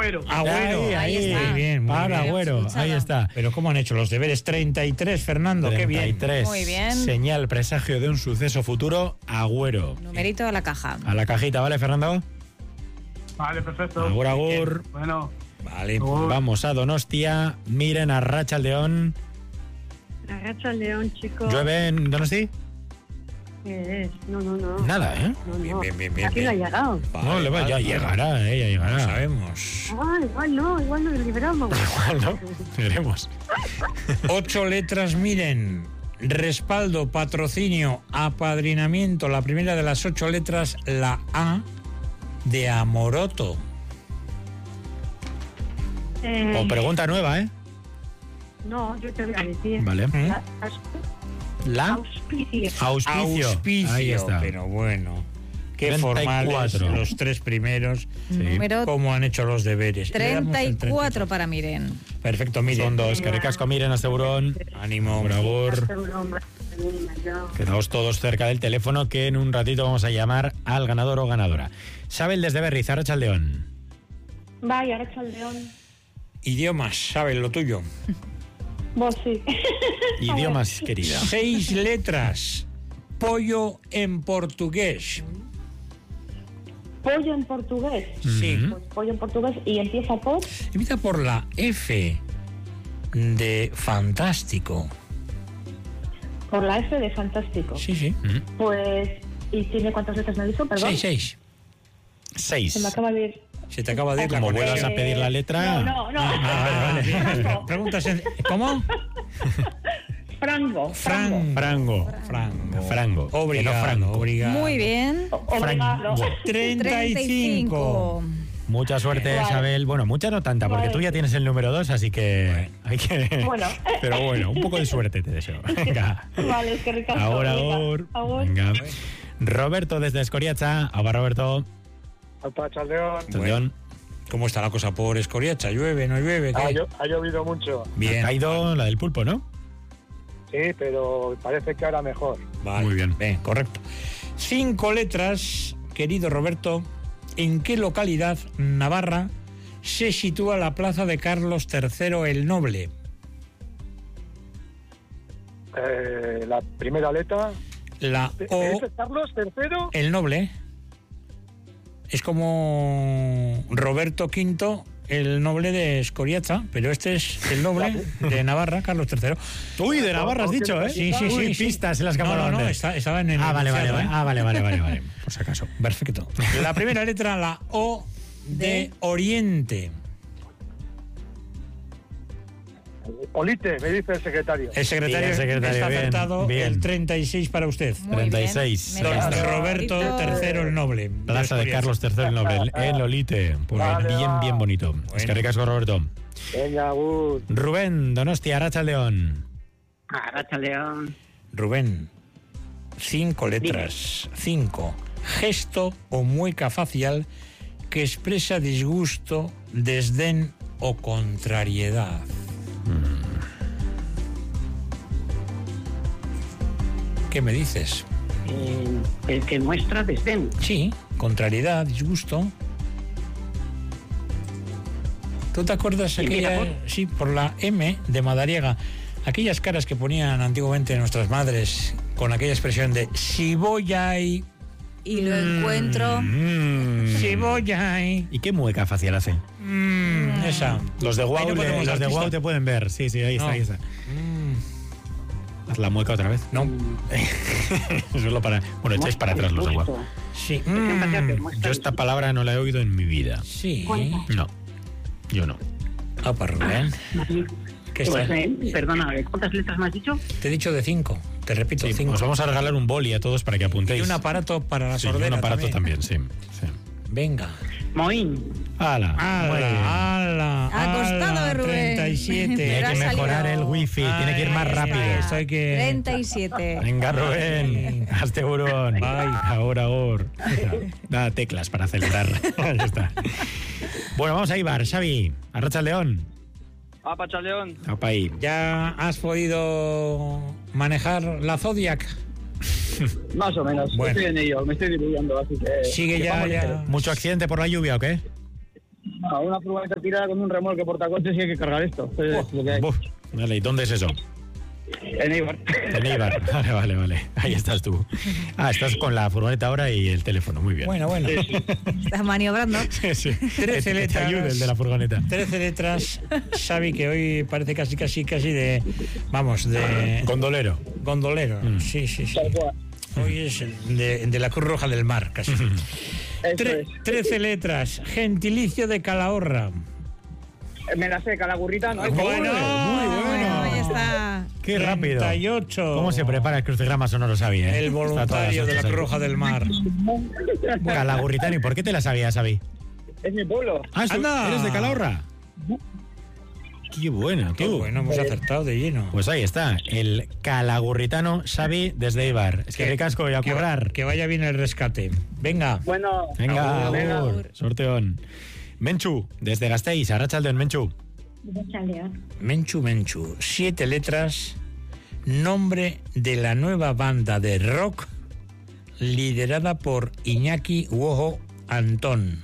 Agüero. Ahí está. Muy bien. Para Agüero, ahí está. Pero ¿cómo han hecho los deberes? 33, Fernando, 33. qué bien. Muy bien. Señal, presagio de un suceso futuro, Agüero. Numerito a la caja. A la cajita, ¿vale, Fernando? Vale, perfecto. Agur, agur. Bueno. Vale. Vamos a Donostia. Miren a Arratsaldeon. Arratsaldeon, chicos. ¿Llueve en Donosti? ¿Qué es? No. Nada, ¿eh? No. Bien. Aquí no ha llegado. No, ya llegará, ya llegará. No sabemos. Igual no liberamos. Igual no, veremos. 8 letras, miren. Respaldo, patrocinio, apadrinamiento. La primera de las 8 letras, la A de Amoroto. O pregunta nueva, ¿eh? No, yo te voy a decir. Vale. La Auspicio. auspicio. Ahí está. Pero bueno. Qué 34. formales los 3 primeros. Número ¿Cómo han hecho los deberes? Le damos el 34 para Miren. Perfecto, miren. Son 2. Que ricasco, miren a Seburón. Ánimo. Por favor. Quedaos todos cerca del teléfono que en un ratito vamos a llamar al ganador o ganadora. Sabel desde Berriz, Arratsaldeon. Vaya, Arratsaldeon. Idiomas, ¿sabes lo tuyo? Vos sí. Idiomas, querida. 6 letras. Pollo en portugués. Pollo en portugués. Sí. Pues pollo en portugués y empieza por... Empieza por la F de fantástico. Por la F de fantástico. Sí. Pues... ¿Y tiene cuántas letras me ha dicho? Perdón. 6. 6. Se me acaba de ir. Se te acaba de ir la Como conexión. vuelvas a pedir la letra... No. Vale. Preguntas. ¿Cómo? Frango. Frango. Obrigado. Que no franco. Obrigado. Muy bien. Obrigado. 35. Mucha suerte, Vale. Isabel. Bueno, mucha no tanta, porque Vale. tú ya tienes el número 2, así que hay que... Bueno. Pero bueno, un poco de suerte te deseo. Venga. Vale, es que ricasco. Ahora, Agur. Venga. Roberto desde Escoriacha. Ahora, Roberto. Arratsaldeon. ¿Cómo está la cosa por Escoriacha? ¿Llueve, no llueve? ¿Qué? Ha llovido mucho. Bien. Ha caído la del pulpo, ¿no? Sí, pero parece que ahora mejor. Vale. Muy bien. Correcto. 5 letras, querido Roberto. ¿En qué localidad navarra se sitúa la plaza de Carlos III el Noble? La primera letra. La O, ¿Es Carlos III? el Noble. Es como Roberto V, el Noble de Escoriacha, pero este es el Noble de Navarra, Carlos III. Uy, de Navarra has dicho, ¿eh? Sí. Uy, pistas en las No, cámaras. estaba en el Vale. enunciado, ¿eh? Vale. Por si acaso. Perfecto. La primera letra, la O de Oriente. Olite, me dice el secretario. El secretario, Bien, secretario, está bien, acertado. bien. El 36 para usted. Muy 36. bien. Don Mira, Roberto III el Noble. Plaza de Escoriacha. Carlos III el Noble, en Lolite. Pues Vale, bien bonito. Es que ricasco, Roberto. Venga, Agur. Rubén, Donostia, Arratsaldeon. Arratsaldeon. Rubén, 5 letras. 5. Gesto o mueca facial que expresa disgusto, desdén o contrariedad. ¿Qué me dices? El que muestra desdén. Sí, contrariedad, disgusto. ¿Tú te acuerdas aquella? Sí, por la M de Madariaga. Aquellas caras que ponían antiguamente nuestras madres con aquella expresión de si voy ahí. Y lo encuentro. Si voy ahí. ¿Y qué mueca facial hace? Esa. Los de Ahí Guau no ponemos los de artista. Guau te pueden ver. Sí, ahí está, No. ahí está. Haz la mueca otra vez. No. Solo para... Bueno, echáis para atrás los de Guau. Sí. Yo esta palabra no la he oído en mi vida. Sí. No, yo no. Para Rubén. ¿Qué está? Perdona, ¿cuántas letras me has dicho? Te he dicho de 5. Te repito, Sí, 5. os vamos a regalar un boli a todos para que apuntéis. Y un aparato para la Sí, sordera. un aparato también, sí. Venga. Moín. ¡Hala! Muy bien. ¡Hala! Ha costado, Rubén. 37. Pero Hay ha que mejorar salido. el wifi, tiene que ir más rápido. Esto hay que... 37. Venga, Rubén, hazte burón. Bye. Ahora. Da teclas para acelerar. Ya está. Bueno, vamos a Ibar. Xavi, Arratsaldeon. Arratsaldeon. Apa ahí. ¿Ya has podido manejar la Zodiac? Más o menos. Bueno. Estoy en ello, me estoy diluyendo, así que... Sigue ya. ¿Mucho accidente por la lluvia o qué? A una furgoneta tirada con un remolque portacoches y hay que cargar esto. Es lo que hay. Buf. Vale, ¿y dónde es eso? En Eibar. En Eibar. Vale. Ahí estás tú. Estás con la furgoneta ahora y el teléfono. Muy bien. Bueno. Estás maniobrando. Sí. 13 Que te ayude el de la furgoneta. 13 letras, Xavi, que hoy parece casi de... Vamos, de... Gondolero. Gondolero. Sí. Hoy es de la Cruz Roja del Mar, casi. Eso es. 13 letras, gentilicio de Calahorra. Me la sé, Calagurrita, ¿no? Bueno, muy bueno. Ahí está. Qué rápido. 38. ¿Cómo se prepara el crucigrama? Eso no lo sabía, ¿eh? El voluntario de la Cruz Roja del Mar. Calagurritano. ¿Y por qué te la sabías, Xavi? Es mi pueblo. ¡Anda! ¿Eres de Calahorra? Qué bueno, Qué tú. bueno, hemos acertado de lleno. Pues ahí está, el calagurritano Xavi desde Eibar. Es que ricasco y a currar. Que vaya bien el rescate. Venga. Bueno. Venga, Venga. agur. Sorteón. Menchu, desde Gasteiz, Arratsaldeon, Menchu. Menchu. 7 letras. Nombre de la nueva banda de rock liderada por Iñaki Wojo Antón.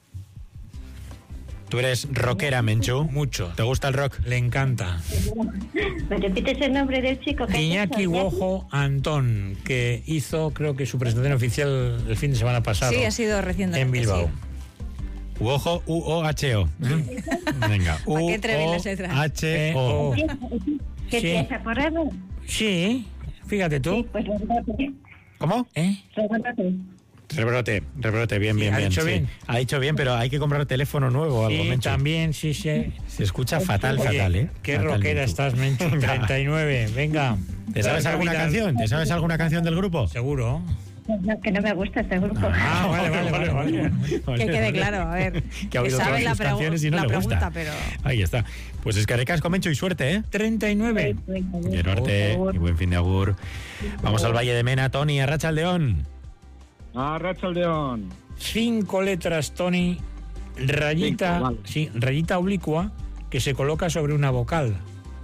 Tú eres rockera, Menchu. Mucho. ¿Te gusta el rock? Le encanta. ¿Me repites el nombre del chico que Iñaki Wojo Antón, que hizo, creo que su presentación oficial el fin de semana pasado. Sí, ha sido recientemente. En Bilbao. Uojo, U-O-H-O. Venga, ¿Para qué treven las letras? U-O-H-O. ¿Qué Sí. te has acordado? Sí, fíjate tú. Sí, pues rebrote. ¿Cómo? Rebrote. Rebrote, bien. ¿Ha dicho sí. bien? Ha dicho bien, pero hay que comprar teléfono nuevo o algo, Sí, Menchu. también, sí. Se escucha fatal, Oye, ¿eh? qué Fatal, rockera Menchu. estás, Menchu. 39, venga. ¿Te sabes alguna canción? ¿Te sabes alguna canción del grupo? Seguro. No, que no me gusta este grupo. Ah, vale. Que quede claro, a ver. Que ha oído sabe todas la sus canciones y no la le pregunta, gusta. pero... Ahí está. Pues es que ricasco, Menchu, y suerte, ¿eh? 39. Quiero arte y buen fin de agur. Vamos al Valle de Mena, Tony, Arratsaldeon. Arratsaldeon. 5 letras, Tony. Rayita, Cinco, vale. sí, rayita oblicua que se coloca sobre una vocal.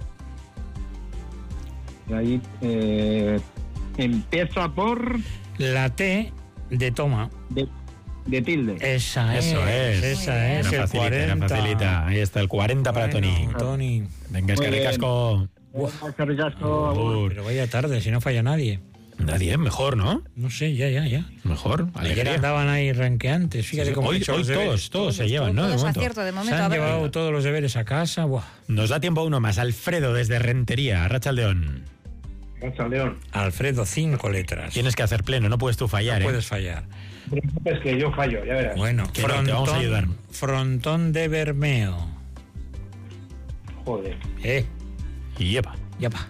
Y ahí empieza por La T de toma. de tilde. Esa Eso es. Esa es. Era El facilita, 40. era facilita. Ahí está el 40 para Tony. Bueno, Tony. Venga, es que Muy bien. ricasco. Qué ricasco. Agur. Pero vaya tarde, si no falla nadie. Nadie, mejor, ¿no? No sé, ya. Mejor. Ayer Alegría. andaban ahí ranqueantes. Fíjate Sí, cómo han hoy hecho los deberes. todos se llevan, ¿no? De Todos momento. acierto de Se momento. han A ver, llevado todos los deberes a casa. Buah. Nos da tiempo a uno más. Alfredo desde Rentería, Arratsaldeon. Arratsaldeon. Alfredo, 5 letras. Tienes que hacer pleno, no puedes tú fallar, No ¿eh? puedes fallar. Es que yo fallo, ya verás. Bueno, Que no, te vamos a ayudar. Frontón de Bermeo. Joder. Y yepa. Ya va.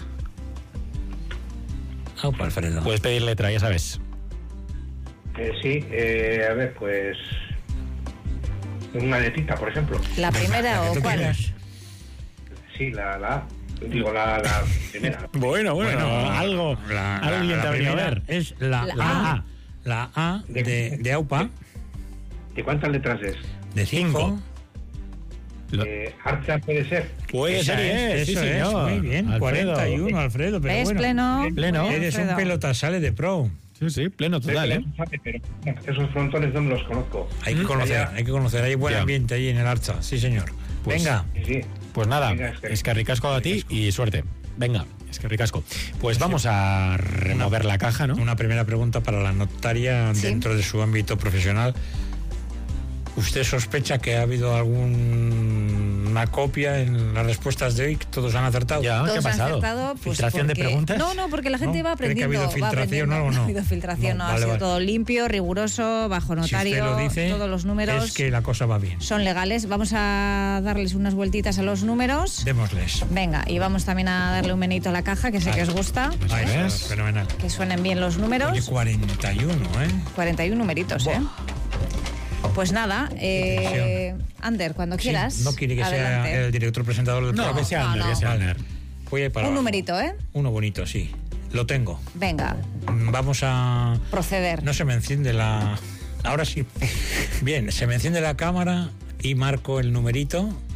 Aupa, Alfredo. Puedes pedir letra, ya sabes. Sí, a ver, pues... Una letita, por ejemplo. ¿la primera ¿Qué o tú cuál? quieras? Sí, la A. Digo, la primera. Bueno, algo. Alguien te ha venido a ver. Es la La A. A. La A de Aupa. ¿De cuántas letras es? De 5. Lo- Archa puede ser. Puede ser, sí, eso señor. es. Muy bien. Alfredo. 41, Alfredo. Pero ¿Ves? bueno, Pleno. Pleno. eres un Alfredo. pelotasale de pro. Sí, pleno total, ¿eh? Pero esos frontones no me los conozco. Hay que conocer. Hay buen Ya. ambiente ahí en el Archa. Sí, señor. Pues- Venga. Sí. Pues nada, Venga, es que ricasco a ti y suerte. Venga, es que ricasco. Pues vamos a remover la caja, ¿no? Una primera pregunta para la notaria Sí. dentro de su ámbito profesional. ¿Usted sospecha que ha habido alguna copia en las respuestas de hoy? ¿Todos han acertado? Ya, ¿qué ha Todos han pasado? acertado, pues, ¿Filtración de porque- preguntas? No, porque la gente ¿No? va ¿Cree que ha aprendiendo. habido filtración o algo? No. No ha habido filtración, no, Vale, ha sido vale. todo limpio, riguroso, bajo Si notario, usted lo dice, todos los números es que la cosa va bien. son legales. Vamos a darles unas vueltitas a los números. Démosles. Venga, y vamos también a darle un menito a la caja, que sé que os gusta, Ahí ¿Ves? está, fenomenal. que suenen bien los números. Oye, 41, ¿eh? 41 numeritos, ¿eh? Pues nada, Ander, cuando quieras. Sí, no quiere que adelante. sea el director presentador del No, programa. que sea Ander, no. que sea Ander. Voy a ir para Un abajo. numerito, ¿eh? Uno bonito, sí. Lo tengo. Venga, Vamos a... proceder. No se me enciende la... Ahora sí. Bien, se me enciende la cámara y marco el numerito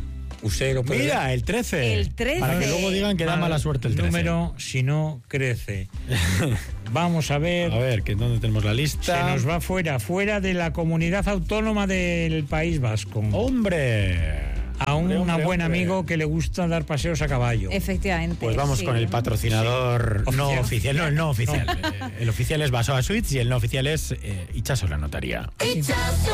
Usted lo puede ver. Mira, el 13. El 13. Para que luego digan que da mala suerte el 13. Número si no crece. Vamos a ver. A ver, ¿dónde tenemos la lista? Se nos va fuera de la comunidad autónoma del País Vasco. ¡Hombre! A un Hombre, buen hombre. amigo que le gusta dar paseos a caballo. Efectivamente. Pues vamos sí. con el patrocinador Sí. no oficial. No, el no oficial. No. El oficial es Basoa Suites y el no oficial es Itxaso la Notaría.